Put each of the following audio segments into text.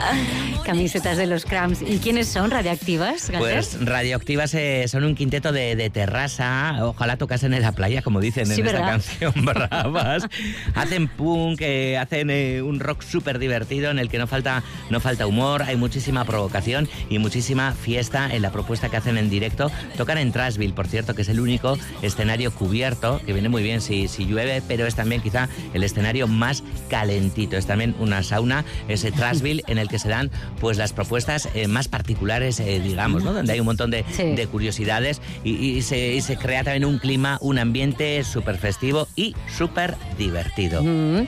Camisetas de los Cramps. ¿Y quiénes son, Radioactivas, Galder? Pues Radioactivas son un quinteto de terraza. Ojalá tocasen en la playa, como dicen en esta canción, bravas. Hacen punk, hacen un rock súper divertido en el que no falta humor, hay muchísima provocación y muchísima fiesta en la propuesta que hacen en directo. Tocan en Trashville, por cierto, que es el único escenario cubierto, que viene muy bien si llueve, pero es también quizá el escenario más calentito. Es también una sauna, ese Trashville, en el que se dan pues las propuestas más particulares, digamos, ¿no? Donde hay un montón de curiosidades y se crea también un clima, un ambiente súper festivo y súper divertido.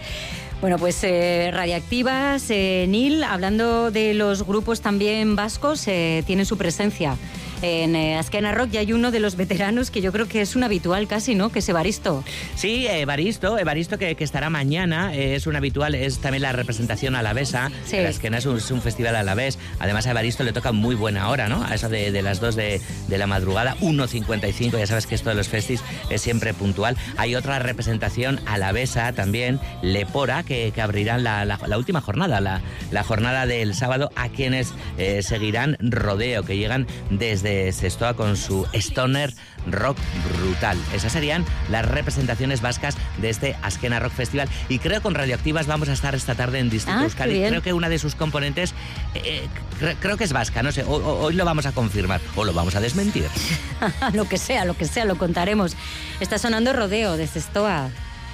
Bueno, pues Radioactivas, Neil, hablando de los grupos también vascos, tienen su presencia en Azkena Rock, y hay uno de los veteranos que yo creo que es un habitual casi, ¿no? Que es Evaristo. Sí, Evaristo que estará mañana, es un habitual, es también la representación alavesa. Sí. Azkena es un festival alavés. Además a Evaristo le toca muy buena hora, ¿no? A eso de las 2 de la madrugada, 1:55, ya sabes que esto de los festis es siempre puntual. Hay otra representación alavesa también, Lepora, que abrirán la última jornada, la jornada del sábado, a quienes seguirán Rodeo, que llegan desde Sestoa con su stoner rock brutal. Esas serían las representaciones vascas de este Azkena Rock Festival. Y creo que con Radioactivas vamos a estar esta tarde en Distrito Euskadi. Creo que una de sus componentes, creo que es vasca, no sé, hoy lo vamos a confirmar o lo vamos a desmentir. Lo que sea, lo contaremos. Está sonando Rodeo de Sestoa.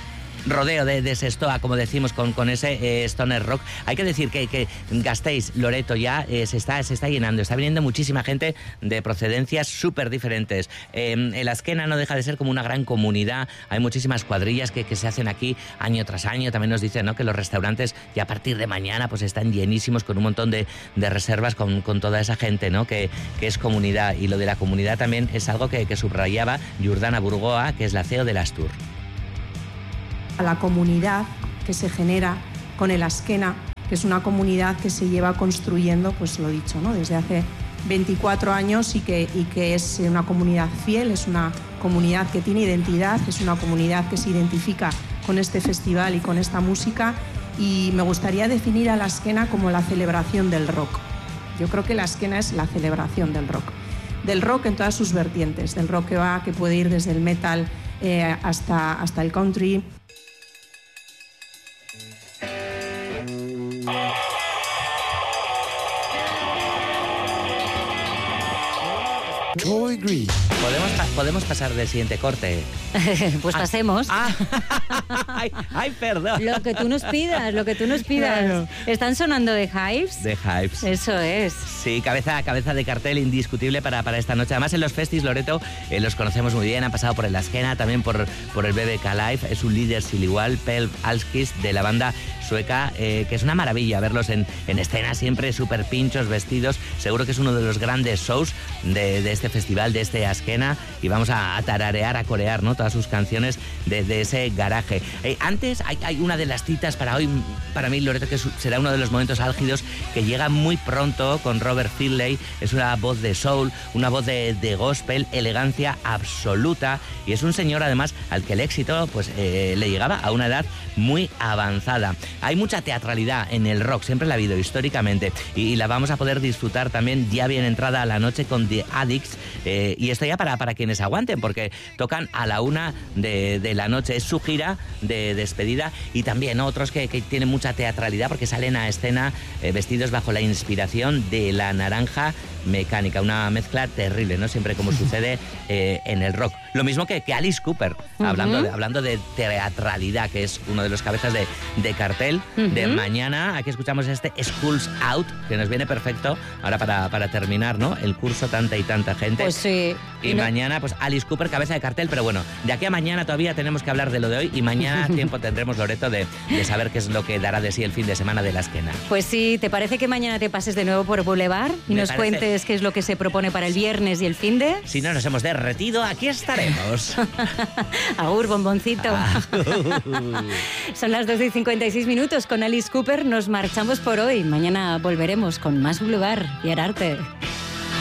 Rodeo de Sestoa, como decimos, con ese stoner rock. Hay que decir que Gasteiz, Loreto ya se está llenando, está viniendo muchísima gente de procedencias súper diferentes. El Azkena no deja de ser como una gran comunidad, hay muchísimas cuadrillas que se hacen aquí año tras año. También nos dicen, ¿no?, que los restaurantes ya a partir de mañana pues están llenísimos, con un montón de reservas con toda esa gente, ¿no?, que es comunidad. Y lo de la comunidad también es algo que subrayaba Jordana Burgoa, que es la CEO de Astur. A la comunidad que se genera con el Azkena, que es una comunidad que se lleva construyendo, pues lo dicho, ¿no?, desde hace 24 años y que es una comunidad fiel, es una comunidad que tiene identidad, es una comunidad que se identifica con este festival y con esta música. Y me gustaría definir al Azkena como la celebración del rock. Yo creo que el Azkena es la celebración del rock en todas sus vertientes, del rock que puede ir desde el metal hasta el country. Troy Green. ¿Podemos pasar del siguiente corte? Pues pasemos. Ay, perdón. Lo que tú nos pidas. Claro. ¿Están sonando The Hives? The Hives. Eso es. Sí, cabeza de cartel indiscutible para esta noche. Además, en los festis, Loreto, los conocemos muy bien. Han pasado por el Azkena, también por el BBK Live. Es un líder sin igual, Pel Alskis, de la banda sueca, que es una maravilla verlos en escena, siempre súper pinchos, vestidos. Seguro que es uno de los grandes shows de este festival, de este Azkena, y vamos a tararear, a corear, ¿no?, todas sus canciones de ese garaje. Antes hay una de las citas para hoy, para mí, Loreto, que será uno de los momentos álgidos, que llega muy pronto con Robert Finlay. Es una voz de soul, una voz de gospel, elegancia absoluta, y es un señor además al que el éxito pues le llegaba a una edad muy avanzada. Hay mucha teatralidad en el rock, siempre la ha habido históricamente, y la vamos a poder disfrutar también ya bien entrada a la noche con The Addicts, y esto ya para quienes aguanten, porque tocan a la 1 de la noche. Es su gira de despedida. Y también otros que tienen mucha teatralidad, porque salen a escena vestidos bajo la inspiración de La Naranja Mecánica, una mezcla terrible, ¿no?, siempre como sucede en el rock. Lo mismo que Alice Cooper, hablando de teatralidad, que es uno de los cabezas de cartel de mañana. Aquí escuchamos este Schools Out, que nos viene perfecto ahora para terminar, ¿no?, el curso, tanta y tanta gente. Pues sí. Y mañana, pues Alice Cooper, cabeza de cartel. Pero bueno, de aquí a mañana todavía tenemos que hablar de lo de hoy, y mañana tiempo tendremos, Loreto, de saber qué es lo que dará de sí el fin de semana de la Azkena. Pues sí, ¿te parece que mañana te pases de nuevo por Boulevard y nos cuentes qué es lo que se propone para el viernes y el finde? Si no nos hemos derretido, aquí estaremos. Agur, bomboncito. Son las 12:56. Con Alice Cooper nos marchamos por hoy. Mañana volveremos con más Boulevard y Ararte.